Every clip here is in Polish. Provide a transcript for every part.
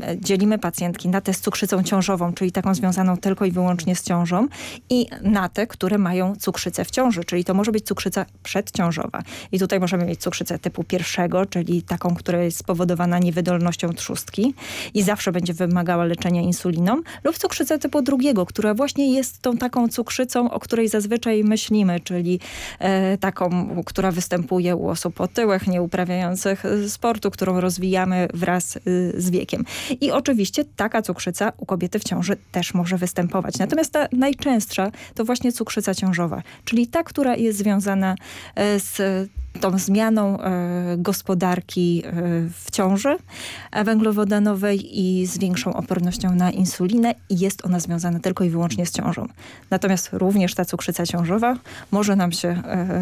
dzielimy pacjentki na te z cukrzycą ciążową, czyli taką związaną tylko i wyłącznie z ciążą, i na te, które mają cukrzycę w ciąży, czyli to może być cukrzyca przedciążowa. I tutaj możemy mieć cukrzycę typu pierwszego, czyli taką, która jest spowodowana niewydolnością trzustki i zawsze będzie wymagała leczenia insuliną, lub cukrzycę typu drugiego, która właśnie jest tą taką cukrzycą, o której zazwyczaj myślimy, czyli taką, która występuje u osób otyłych, nieuprawiających sportu, którą rozwijamy wraz z wiekiem. I oczywiście taka cukrzyca u kobiety w ciąży też może występować. Natomiast ta najczęstsza to właśnie cukrzyca ciążowa, czyli ta, która jest związana z tą zmianą gospodarki w ciąży węglowodanowej i z większą opornością na insulinę, i jest ona związana tylko i wyłącznie z ciążą. Natomiast również ta cukrzyca ciążowa może nam się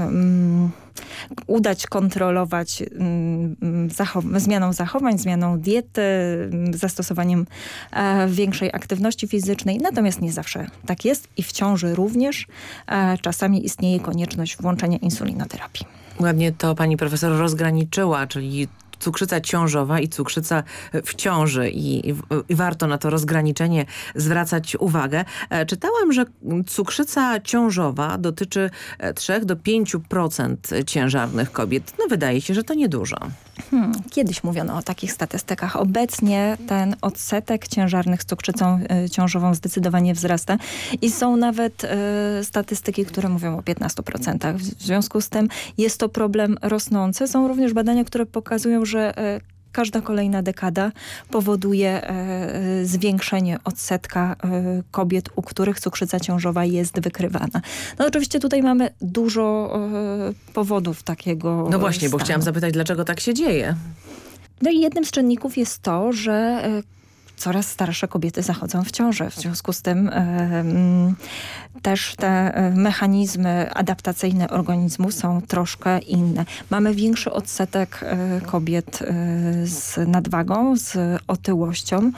udać kontrolować zmianą zachowań, zmianą diety, zastosowaniem większej aktywności fizycznej. Natomiast nie zawsze tak jest i w ciąży również czasami istnieje konieczność włączenia insulinoterapii. Ładnie to pani profesor rozgraniczyła, czyli cukrzyca ciążowa i cukrzyca w ciąży i warto na to rozgraniczenie zwracać uwagę. Czytałam, że cukrzyca ciążowa dotyczy 3-5% ciężarnych kobiet. No wydaje się, że to niedużo. Kiedyś mówiono o takich statystykach. Obecnie ten odsetek ciężarnych z cukrzycą ciążową zdecydowanie wzrasta i są nawet statystyki, które mówią o 15%. W związku z tym jest to problem rosnący. Są również badania, które pokazują, że każda kolejna dekada powoduje zwiększenie odsetka kobiet, u których cukrzyca ciążowa jest wykrywana. No oczywiście tutaj mamy dużo powodów takiego No właśnie, stanu. Bo chciałam zapytać, dlaczego tak się dzieje? No i jednym z czynników jest to, że coraz starsze kobiety zachodzą w ciążę. W związku z tym też te mechanizmy adaptacyjne organizmu są troszkę inne. Mamy większy odsetek kobiet z nadwagą, z otyłością.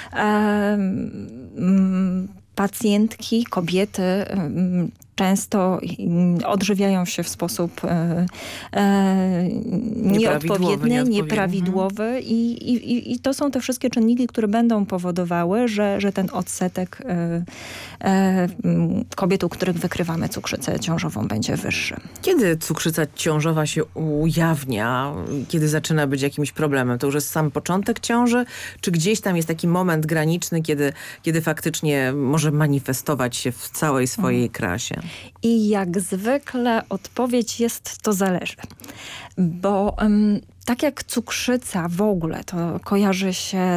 Pacjentki, kobiety często odżywiają się w sposób nieodpowiedni, nieprawidłowy i to są te wszystkie czynniki, które będą powodowały, że ten odsetek kobiet, u których wykrywamy cukrzycę ciążową, będzie wyższy. Kiedy cukrzyca ciążowa się ujawnia? Kiedy zaczyna być jakimś problemem? To już jest sam początek ciąży? Czy gdzieś tam jest taki moment graniczny, kiedy faktycznie może manifestować się w całej swojej krasie? I jak zwykle odpowiedź jest: to zależy. Bo tak jak cukrzyca w ogóle to kojarzy się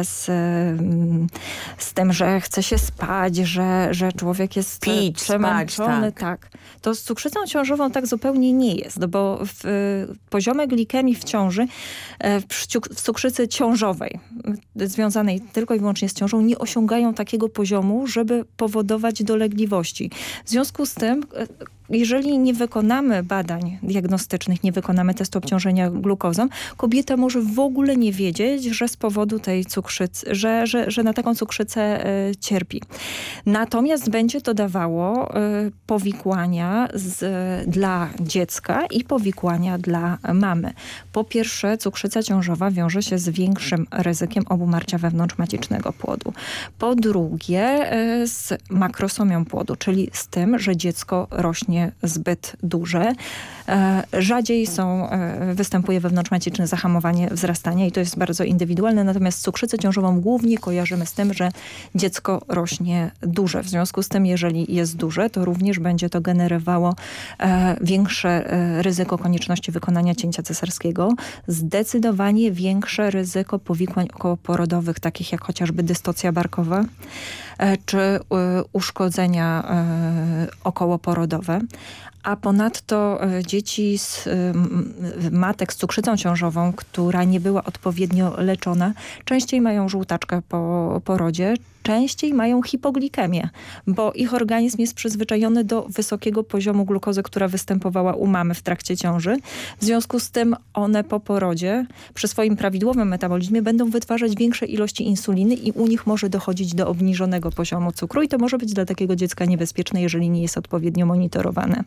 z tym, że chce się spać, że człowiek jest pić, przemęczony. spać, tak. To z cukrzycą ciążową tak zupełnie nie jest, no bo poziomy glikemii w ciąży, w cukrzycy ciążowej, związanej tylko i wyłącznie z ciążą, nie osiągają takiego poziomu, żeby powodować dolegliwości. W związku z tym, jeżeli nie wykonamy badań diagnostycznych, nie wykonamy testu obciążenia glukozą, kobieta może w ogóle nie wiedzieć, że z powodu tej cukrzycy, że na taką cukrzycę cierpi. Natomiast będzie to dawało powikłania dla dziecka i powikłania dla mamy. Po pierwsze, cukrzyca ciążowa wiąże się z większym ryzykiem obumarcia wewnątrzmacicznego płodu. Po drugie, z makrosomią płodu, czyli z tym, że dziecko rośnie zbyt duże. Rzadziej występuje wewnątrzmaciczne zahamowanie wzrastania i to jest bardzo indywidualne, natomiast cukrzycę ciążową głównie kojarzymy z tym, że dziecko rośnie duże. W związku z tym, jeżeli jest duże, to również będzie to generowało większe ryzyko konieczności wykonania cięcia cesarskiego, zdecydowanie większe ryzyko powikłań okołoporodowych, takich jak chociażby dystocja barkowa, czy uszkodzenia okołoporodowe. A ponadto dzieci z matek z cukrzycą ciążową, która nie była odpowiednio leczona, częściej mają żółtaczkę po porodzie, częściej mają hipoglikemię, bo ich organizm jest przyzwyczajony do wysokiego poziomu glukozy, która występowała u mamy w trakcie ciąży. W związku z tym one po porodzie przy swoim prawidłowym metabolizmie będą wytwarzać większe ilości insuliny i u nich może dochodzić do obniżonego poziomu cukru i to może być dla takiego dziecka niebezpieczne, jeżeli nie jest odpowiednio monitorowane.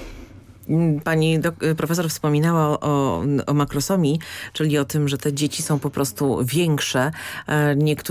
Pani profesor wspominała o makrosomii, czyli o tym, że te dzieci są po prostu większe. Niektóre